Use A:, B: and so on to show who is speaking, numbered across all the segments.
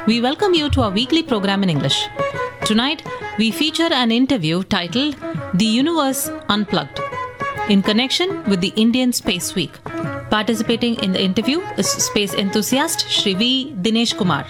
A: We welcome you to our weekly program in English. Tonight, we feature an interview titled The Universe Unplugged in connection with the Indian Space Week. Participating in the interview is space enthusiast Shri V. Dinesh Kumar.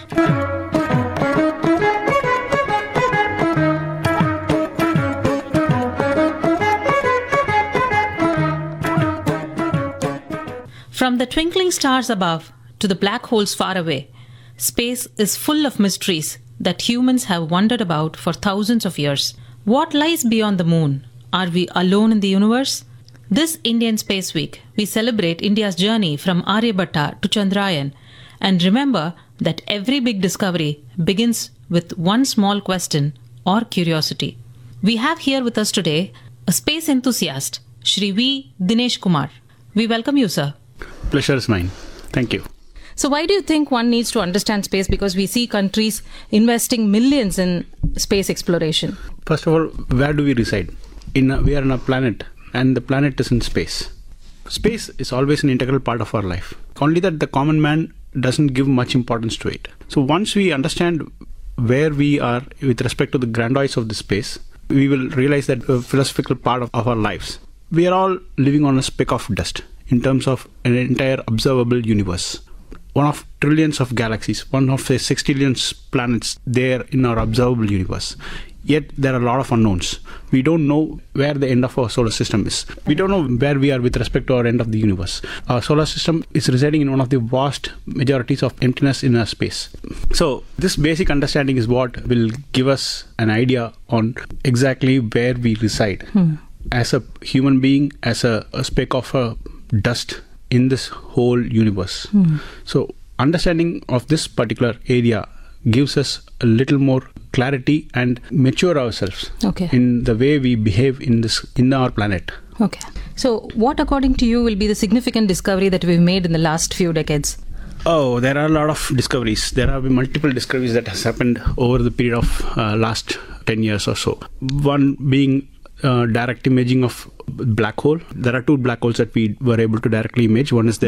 A: From the twinkling stars above to the black holes far away, space is full of mysteries that humans have wondered about for thousands of years. What lies beyond the moon? Are we alone in the universe? This Indian Space Week, we celebrate India's journey from Aryabhatta to Chandrayaan and remember that every big discovery begins with one small question or curiosity. We have here with us today a space enthusiast, Shri V. Dinesh Kumar. We welcome you, sir.
B: Pleasure is mine. Thank you.
A: So why do you think one needs to understand space? Because we see countries investing millions in space exploration.
B: First of all, where do we reside? We are on a planet, and the planet is in space. Space is always an integral part of our life. Only that the common man doesn't give much importance to it. So once we understand where we are with respect to the grandiose of the space, we will realize that a philosophical part of our lives. We are all living on a speck of dust in terms of an entire observable universe. One of trillions of galaxies, one of the 6 trillion planets there in our observable universe. Yet there are a lot of unknowns. We don't know where the end of our solar system is. We don't know where we are with respect to our end of the universe. Our solar system is residing in one of the vast majorities of emptiness in our space. So this basic understanding is what will give us an idea on exactly where we reside. As a human being, as a speck of dust in this whole universe. So understanding of this particular area gives us a little more clarity and mature ourselves in the way we behave in our planet.
A: Okay. So what, according to you, will be the significant discovery that we've made in the last few decades?
B: Oh, there are a lot of discoveries. There have been multiple discoveries that has happened over the period of last 10 years or so. One being direct imaging of black hole. There are two black holes that we were able to directly image. One is that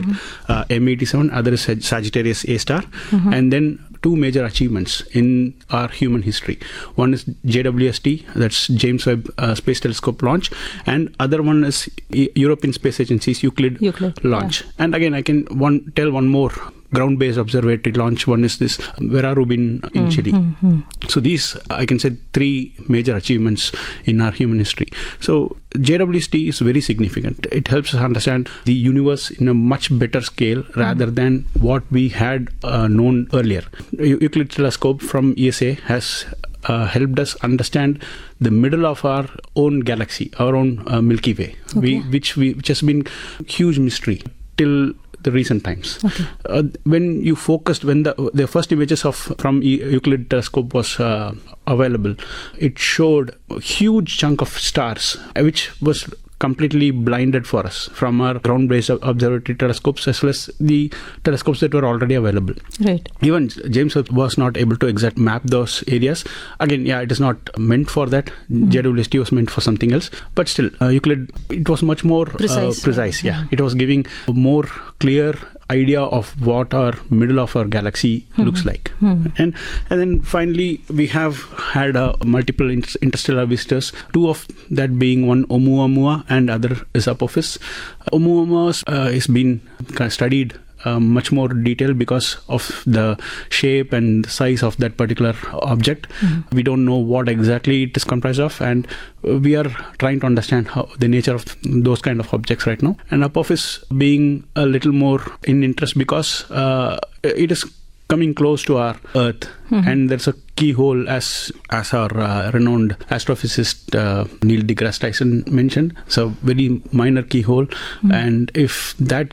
B: M87, other is Sagittarius A star, and then two major achievements in our human history. One is JWST, that's James Webb Space Telescope launch, and other one is European Space Agency's Euclid launch. Yeah. And again, I can tell one more ground-based observatory launch. One is this Vera Rubin in Chile. So these, I can say, three major achievements in our human history. So JWST is very significant. It helps us understand the universe in a much better scale rather than what we had known earlier. Euclid telescope from ESA has helped us understand the middle of our own galaxy, our own Milky Way, which has been huge mystery till the recent times. When the first images from Euclid telescope was available, it showed a huge chunk of stars, which was completely blinded for us from our ground-based observatory telescopes as well as the telescopes that were already available.
A: Right.
B: Even James Webb was not able to exact map those areas. Again, it is not meant for that. JWST was meant for something else. But still, Euclid, it was much more precise. It was giving a more clear idea of what our middle of our galaxy looks like. And then finally we have had multiple interstellar visitors, two of that being one Oumuamua and other is Apophis. Oumuamua is been studied much more detail because of the shape and size of that particular object. We don't know what exactly it is comprised of, and we are trying to understand how the nature of those kind of objects right now. And Apophis being a little more in interest because it is coming close to our Earth, and there's a keyhole, as our renowned astrophysicist Neil deGrasse Tyson mentioned. It's a very minor keyhole, and if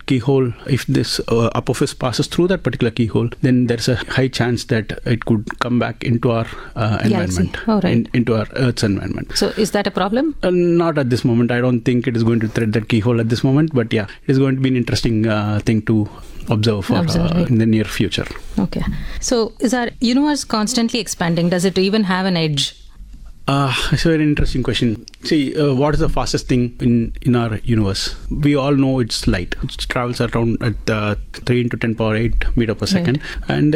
B: this Apophis passes through that particular keyhole, then there's a high chance that it could come back into our environment, into our Earth's environment.
A: So is that a problem?
B: Not at this moment. I don't think it is going to thread that keyhole at this moment, but it is going to be an interesting thing to observe in the near future.
A: Okay. So is our universe constantly expanding? Does it even have an edge?
B: It's a very interesting question. See, what is the fastest thing in our universe? We all know it's light. It travels around at 3 × 10⁸ meter per second. And